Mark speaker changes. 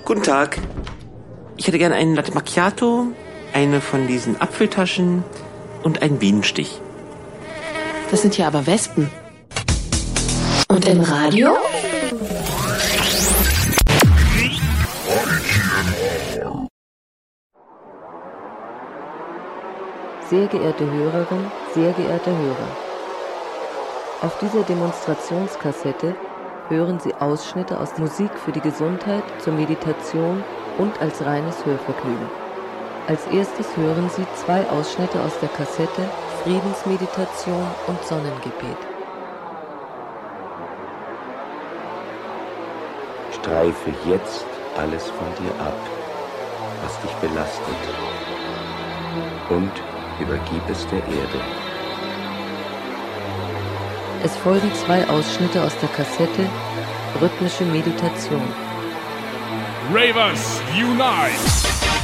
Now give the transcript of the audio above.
Speaker 1: Guten Tag. Ich hätte gerne einen Latte Macchiato, eine von diesen Apfeltaschen und einen Bienenstich.
Speaker 2: Das sind hier aber Wespen. Und im Radio?
Speaker 3: Sehr geehrte Hörerin, sehr geehrter Hörer. Auf dieser Demonstrationskassette hören Sie Ausschnitte aus Musik für die Gesundheit, zur Meditation und als reines Hörvergnügen. Als erstes hören Sie 2 Ausschnitte aus der Kassette Friedensmeditation und Sonnengebet.
Speaker 4: Streife jetzt alles von dir ab, was dich belastet, und übergib es der Erde.
Speaker 3: Es folgen 2 Ausschnitte aus der Kassette Rhythmische Meditation.
Speaker 5: Ravers Unite!